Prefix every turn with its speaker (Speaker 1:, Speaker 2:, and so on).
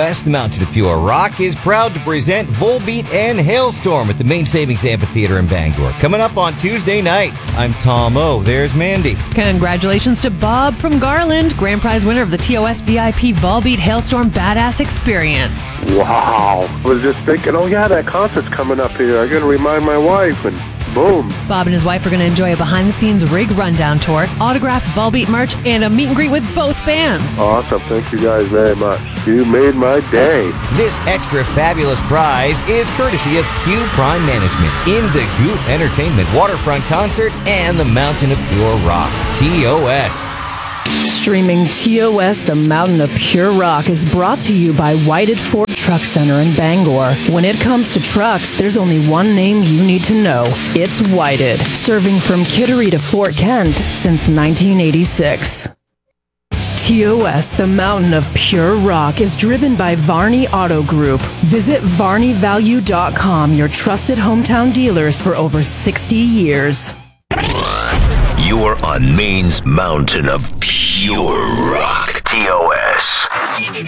Speaker 1: TOS, the Mountain of Pure Rock, is proud to present Volbeat and Hailstorm at the Main Savings Amphitheater in Bangor, coming up on Tuesday night. I'm Tom O. There's Mandy.
Speaker 2: Congratulations to Bob from Garland, grand prize winner of the TOS VIP Volbeat Hailstorm Badass Experience.
Speaker 3: Wow. I was just thinking, oh yeah, that concert's coming up here. I gotta remind my wife, and boom.
Speaker 2: Bob and his wife are going to enjoy a behind-the-scenes rig rundown tour, autographed Volbeat merch, and a meet and greet with both bands.
Speaker 3: Awesome. Thank you guys very much. You made my day.
Speaker 1: This extra fabulous prize is courtesy of Q Prime Management, Into Goop Entertainment, Waterfront Concerts, and the Mountain of Pure Rock, TOS.
Speaker 4: Streaming TOS, the Mountain of Pure Rock, is brought to you by Whited Ford Truck Center in Bangor. When it comes to trucks, there's only one name you need to know. It's Whited, serving from Kittery to Fort Kent since 1986. TOS, the Mountain of Pure Rock, is driven by Varney Auto Group. Visit VarneyValue.com, your trusted hometown dealers for over 60 years.
Speaker 5: You're on Maine's Mountain of Pure Rock. TOS.